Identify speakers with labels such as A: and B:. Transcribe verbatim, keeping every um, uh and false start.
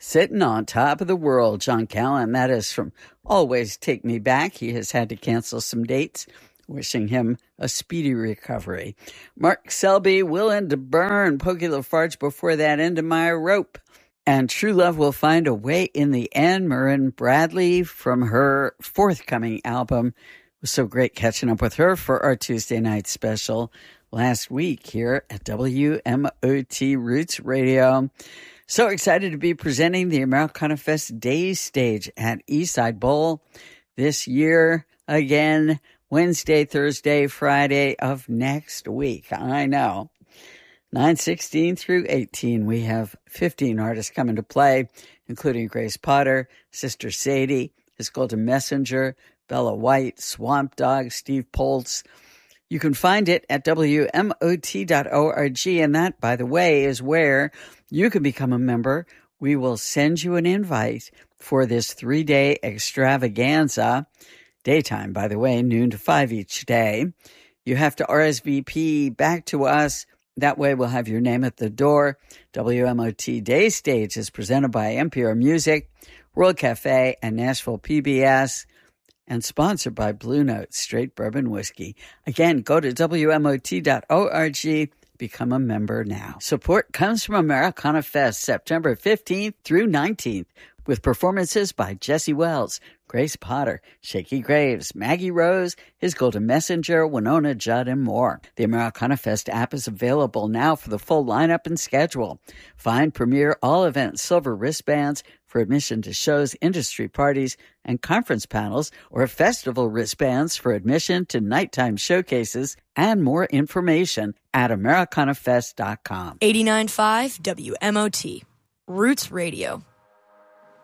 A: Sitting on Top of the World, John Callan. That is from Always Take Me Back. He has had to cancel some dates. Wishing him a speedy recovery. Mark Selby, Willing to Burn, Pokey Lafarge before that, Into My Rope. And True Love Will Find a Way in the End, Marin Bradley from her forthcoming album. It was so great catching up with her for our Tuesday night special last week here at W M O T Roots Radio. So excited to be presenting the Americana Fest Day Stage at Eastside Bowl this year again. Wednesday, Thursday, Friday of next week. I know. nine sixteen through eighteen, we have fifteen artists coming to play, including Grace Potter, Sister Sadie, His Golden Messenger, Bella White, Swamp Dogg, Steve Poltz. You can find it at W M O T dot org, and that, by the way, is where you can become a member. We will send you an invite for this three-day extravaganza. Daytime, by the way, noon to five each day. You have to R S V P back to us. That way we'll have your name at the door. W M O T Day Stage is presented by N P R Music, World Cafe, and Nashville P B S, and sponsored by Blue Note Straight Bourbon Whiskey. Again, go to W M O T dot org. Become a member now. Support comes from Americana Fest, September fifteenth through nineteenth, with performances by Jesse Wells, Grace Potter, Shakey Graves, Maggie Rose, His Golden Messenger, Winona Judd, and more. The Americana Fest app is available now for the full lineup and schedule. Find Premier All Event Silver wristbands for admission to shows, industry parties, and conference panels, or festival wristbands for admission to nighttime showcases, and more information at americana fest dot com.
B: eighty-nine point five W M O T, Roots Radio.